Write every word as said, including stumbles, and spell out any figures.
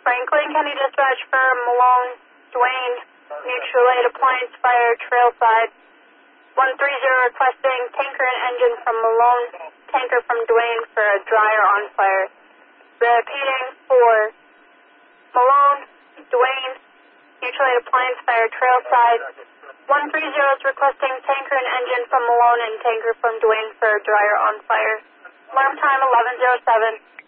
Franklin County Dispatch for Malone, Dwayne, mutual aid appliance fire, trail side. one three zero requesting tanker and engine from Malone, tanker from Dwayne for a dryer on fire. Repeating for Malone, Dwayne, mutual aid appliance fire, trail side. one three zero is requesting tanker and engine from Malone and tanker from Dwayne for a dryer on fire. Alarm time eleven oh seven.